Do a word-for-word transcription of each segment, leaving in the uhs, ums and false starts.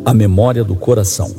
A memória do coração.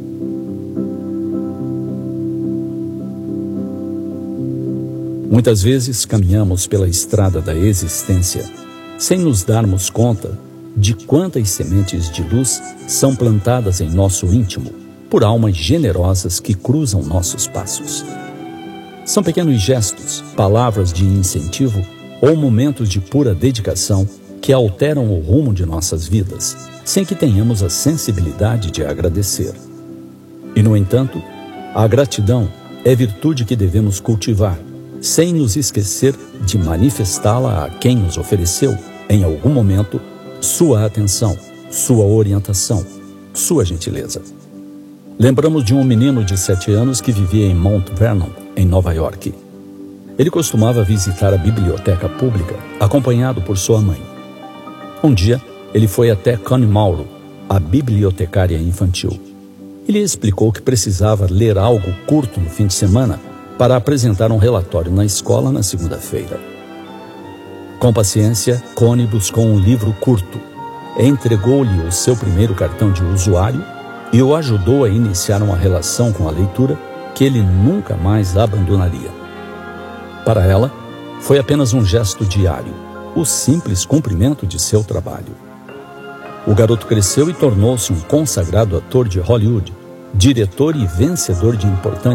Muitas vezes caminhamos pela estrada da existência sem nos darmos conta de quantas sementes de luz são plantadas em nosso íntimo por almas generosas que cruzam nossos passos. São pequenos gestos, palavras de incentivo ou momentos de pura dedicação que alteram o rumo de nossas vidas, sem que tenhamos a sensibilidade de agradecer. E, no entanto, a gratidão é virtude que devemos cultivar, sem nos esquecer de manifestá-la a quem nos ofereceu, em algum momento, sua atenção, sua orientação, sua gentileza. Lembramos de um menino de sete anos que vivia em Mount Vernon, em Nova York. Ele costumava visitar a biblioteca pública, acompanhado por sua mãe. Um dia, ele foi até Connie Mauro, a bibliotecária infantil. Ele explicou que precisava ler algo curto no fim de semana para apresentar um relatório na escola na segunda-feira. Com paciência, Connie buscou um livro curto, entregou-lhe o seu primeiro cartão de usuário e o ajudou a iniciar uma relação com a leitura que ele nunca mais abandonaria. Para ela, foi apenas um gesto diário, o simples cumprimento de seu trabalho. O garoto cresceu e tornou-se um consagrado ator de Hollywood, diretor e vencedor de importantes